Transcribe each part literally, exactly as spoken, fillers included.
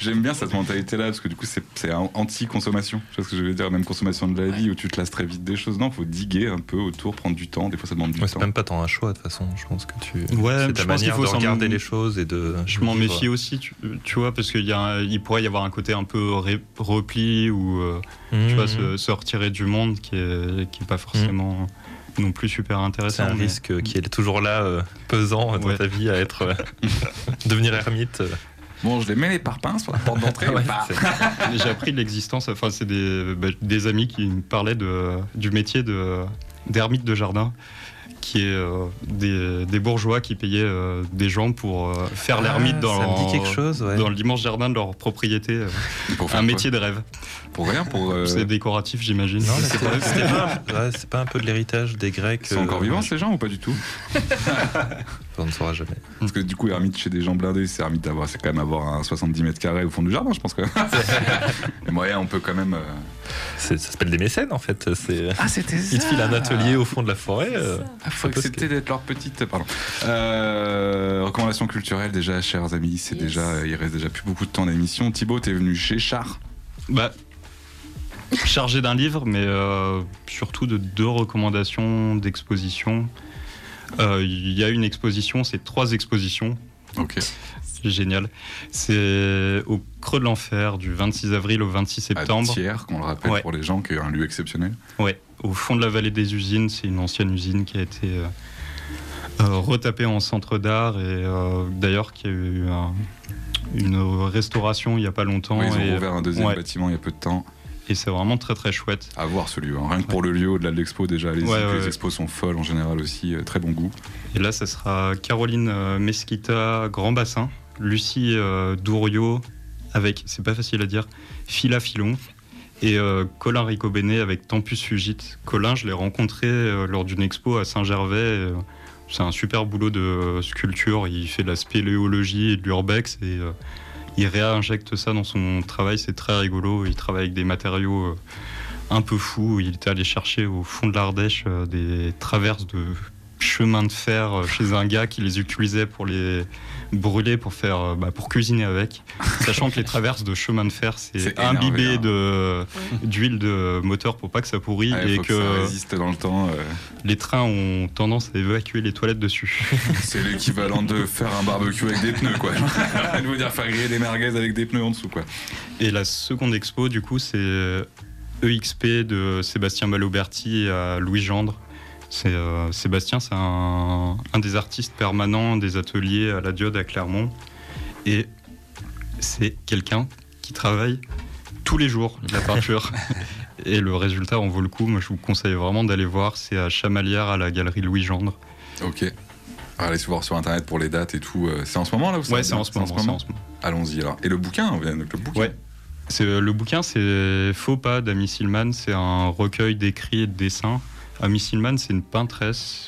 J'aime bien cette mentalité-là, parce que du coup, c'est, c'est anti-consommation. Tu vois ce que je veux dire? Même consommation de la vie, où tu te lasses très vite des choses. Non, il faut diguer un peu autour, prendre du temps. Des fois, ça demande du ouais, temps. C'est même pas tant un choix, de toute façon. Je pense que tu... Ouais, c'est ta je pense qu'il manière faut de s'en- regarder les choses et de... Je m'en méfie aussi, tu, tu vois, parce qu'il y a un- il pourrait y avoir un côté un peu ré- repli ou euh, Mmh, tu vois, mmh. se, se retirer du monde qui est, qui est pas forcément non plus super C'est intéressant. un mais- risque qui est toujours là, euh, pesant dans Ouais. ta vie, à être... euh, devenir ermite. euh. Bon, je les mets les parpaings sur la porte d'entrée. Ouais, bah. c'est- J'ai appris de l'existence, enfin, c'est des, bah, des amis qui me parlaient de, du métier de, d'ermite de jardin, qui est euh, des, des bourgeois qui payaient euh, des gens pour euh, faire Ah, l'ermite dans, ça me dit leur- quelque chose, ouais. dans l'immense jardin de leur propriété. euh, Pour faire un quoi? métier de rêve. Pour rien, pour. euh, C'est décoratif, j'imagine. Non, mais C'est c'est, pas- c'est pas, ouais, c'est pas un peu de l'héritage des Grecs. Ils sont encore euh, vivants ces gens ou pas du tout? On ne saura jamais. Parce que du coup, ermite chez des gens blindés, c'est ermite d'avoir, c'est quand même avoir un soixante-dix mètres carrés au fond du jardin, je pense que. Ouais, on peut quand même. euh, C'est, ça s'appelle des mécènes en fait. C'est, Ah, c'était ça. ils te filent un atelier au fond de la forêt. euh, Ah, faut ça peut se- accepter d'être leur petite. Pardon. Euh, recommandations culturelles déjà, chers amis. C'est Yes. déjà, il reste déjà plus beaucoup de temps d'émission. Thibaut, t'es venu chez Char. Bah, chargé d'un livre, mais euh, surtout de deux recommandations d'exposition. Euh, Il y a une exposition, c'est trois expositions. Ok. C'est génial. C'est au Creux de l'Enfer du vingt-six avril au vingt-six septembre. À Thiers, qu'on le rappelle Ouais. pour les gens, qui est un lieu exceptionnel. Ouais, au fond de la vallée des usines, c'est une ancienne usine qui a été euh, euh, retapée en centre d'art et euh, d'ailleurs qui a eu un- une restauration il n'y a pas longtemps. Ouais, ils ont et, rouvert un deuxième ouais. bâtiment il y a peu de temps. et c'est vraiment très très chouette. À voir ce lieu. Hein. Rien que pour le lieu, au-delà de l'expo, déjà, allez-y. Ouais, Puis ouais, les ouais. expos sont folles en général aussi. euh, Très bon goût. Et là, ça sera Caroline euh, Mesquita, Grand Bassin, Lucie euh, Douriot, avec, c'est pas facile à dire, Fila Filon, et euh, Colin Ricobéné avec Tempus Fugit. Colin, je l'ai rencontré euh, lors d'une expo à Saint-Gervais. euh, c'est un super boulot de sculpture. Il fait de la spéléologie et de l'urbex et euh, il réinjecte ça dans son travail. C'est très rigolo. Il travaille avec des matériaux euh, un peu fous. Il était allé chercher au fond de l'Ardèche euh, des traverses de chemins de fer euh, chez un gars qui les utilisait pour les brûler, pour faire, euh, bah, pour cuisiner avec. Sachant que les traverses de chemin de fer, c'est, C'est imbibé énervé, hein. de, d'huile de moteur pour pas que ça pourrit Ah, il et faut que, que, ça résiste dans le temps. euh, les trains ont tendance à évacuer les toilettes dessus. C'est l'équivalent de faire un barbecue avec des pneus, quoi. Je veux dire, faire griller des merguez avec des pneus en dessous, quoi. Et la seconde expo, du coup, c'est E X P de Sébastien Maloberti à Louis Gendre. C'est, euh, Sébastien, c'est un, un des artistes permanents des ateliers à la Diode à Clermont. Et c'est quelqu'un qui travaille tous les jours de la peinture. Et le résultat en vaut le coup. Moi, je vous conseille vraiment d'aller voir. C'est à Chamalières, à la galerie Louis Gendre. Ok. Allez se voir sur internet pour les dates et tout. euh, C'est en ce moment là ou Ouais, c'est en ce moment. c'est en ce moment. Allons-y alors. Et le bouquin, on vient avec le bouquin. Ouais. C'est, le bouquin, c'est Faux pas d'Amy Silman. C'est un recueil d'écrits et de dessins. Amy Silman, c'est une peintresse.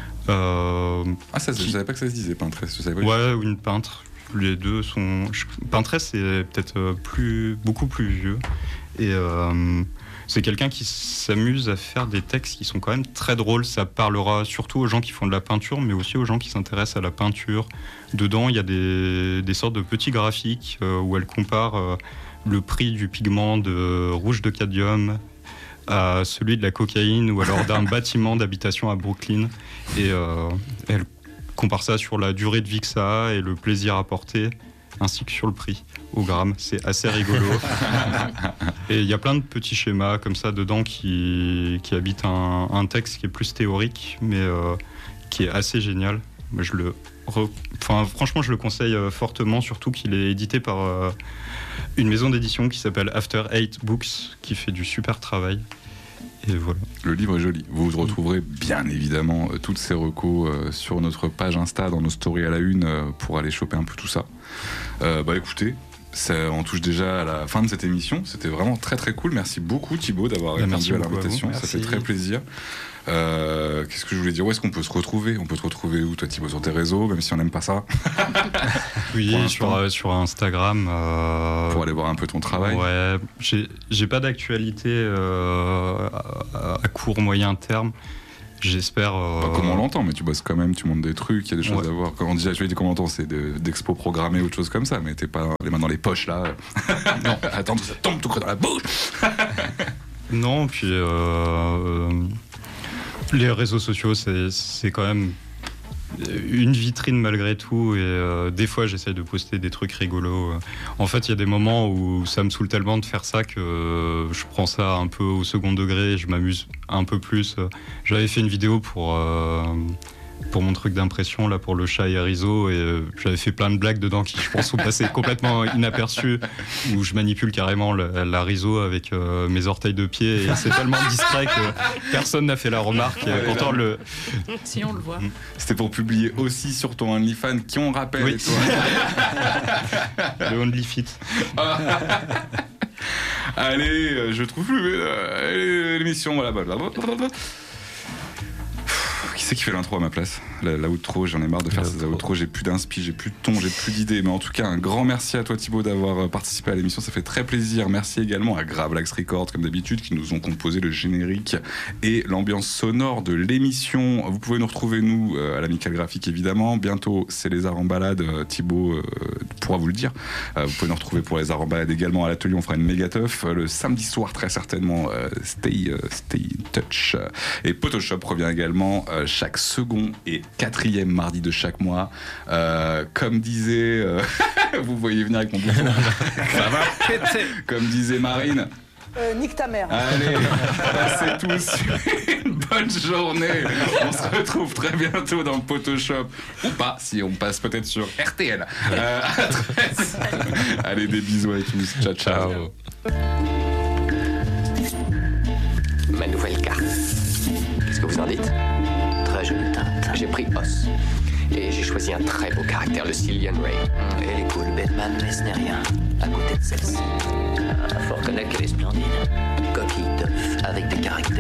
Euh, Ah, ça, je Qui- savais pas que ça se disait peintresse. Je savais pas. ouais, ou une peintre. Les deux sont. je- Peintresse, c'est peut-être euh, plus, beaucoup plus vieux. Et euh, c'est quelqu'un qui s'amuse à faire des textes qui sont quand même très drôles. Ça parlera surtout aux gens qui font de la peinture, mais aussi aux gens qui s'intéressent à la peinture. Dedans, il y a des, des sortes de petits graphiques euh, où elle compare euh, le prix du pigment de rouge de cadmium à celui de la cocaïne ou alors d'un bâtiment d'habitation à Brooklyn. Et euh, elle compare ça sur la durée de vie que ça a et le plaisir apporté, ainsi que sur le prix au gramme. C'est assez rigolo. Et il y a plein de petits schémas comme ça dedans qui, qui habitent un, un texte qui est plus théorique, mais euh, qui est assez génial. Moi, je le re- enfin, franchement, je le conseille euh, fortement, surtout qu'il est édité par euh, une maison d'édition qui s'appelle After Eight Books, qui fait du super travail. Et voilà. Le livre est joli. Vous retrouverez bien évidemment euh, toutes ces recos euh, sur notre page Insta, dans nos stories à la une, euh, pour aller choper un peu tout ça. Euh, bah écoutez, ça, on touche déjà à la fin de cette émission. C'était vraiment très très cool. Merci beaucoup Thibaut d'avoir Bah, merci répondu à beaucoup à l'invitation. vous. Ça Merci. fait très plaisir. Euh, qu'est-ce que je voulais dire? Où est-ce qu'on peut se retrouver? On peut te retrouver où toi Thibaut? Sur tes réseaux, même si on n'aime pas ça, Oui, Pour sur, l'instant. euh, sur Instagram. euh, pour aller voir un peu ton travail. Ouais, j'ai, j'ai pas d'actualité euh, à, à court moyen terme. j'espère. Euh... Pas comme on l'entend, mais tu bosses quand même, tu montes des trucs, il y a des choses Ouais. à voir. Quand on dit actualité, comment on entend, c'est de, d'expo programmées ou de choses comme ça, mais t'es pas les mains dans les poches là. Non, attends, ça tombe tout creux dans la bouche. Non, puis euh, euh, les réseaux sociaux, c'est, c'est quand même une vitrine malgré tout, et euh, des fois j'essaye de poster des trucs rigolos. En fait, il y a des moments où ça me saoule tellement de faire ça que euh, je prends ça un peu au second degré, je m'amuse un peu plus. J'avais fait une vidéo pour euh, pour mon truc d'impression là, pour le chat et Arizo, et euh, j'avais fait plein de blagues dedans qui, je pense, sont passées complètement inaperçues, où je manipule carrément la, la Rizo avec euh, mes orteils de pied, et c'est tellement discret que personne n'a fait la remarque. Et pourtant le Si on le voit. C'était pour publier aussi sur ton OnlyFans, qui on rappelle. Oui. Toi. le OnlyFit. Allez, euh, je trouve plus euh, l'émission, voilà. Blablabla. Qui c'est qui fait l'intro à ma place? La, la outro, j'en ai marre de faire ces outros, j'ai plus d'inspi, j'ai plus de ton, j'ai plus d'idées. Mais en tout cas, un grand merci à toi Thibaut d'avoir participé à l'émission, ça fait très plaisir. Merci également à Gravelax Records, comme d'habitude, qui nous ont composé le générique et l'ambiance sonore de l'émission. Vous pouvez nous retrouver, nous, à l'Amicale Graphique, évidemment. Bientôt, c'est les arts en balade, Thibaut euh, pourra vous le dire. Euh, vous pouvez nous retrouver pour les arts en balade également à l'atelier, on fera une méga teuf. Le samedi soir, très certainement, euh, stay, euh, stay in touch. Et Photoshop revient également euh, chaque second et quatrième mardi de chaque mois. Euh, comme disait... Euh, vous voyez venir avec mon bouton. Ça va péter. Comme disait Marine. Euh, nique ta mère. Allez, passez tous une bonne journée. On se retrouve très bientôt dans Photoshop. Ou pas, si on passe peut-être sur R T L. Euh, à treize. Allez, des bisous à tous. Ciao, ciao. Ma nouvelle carte. Qu'est-ce que vous en dites? Très jolie teinte. J'ai pris Os. Et j'ai choisi un très beau caractère, le Cillian Ray. Elle est cool, Batman, mais ce n'est rien à côté de celle-ci. Ah, faut reconnaître qu'elle est splendide. Coquille d'œuf avec des caractères.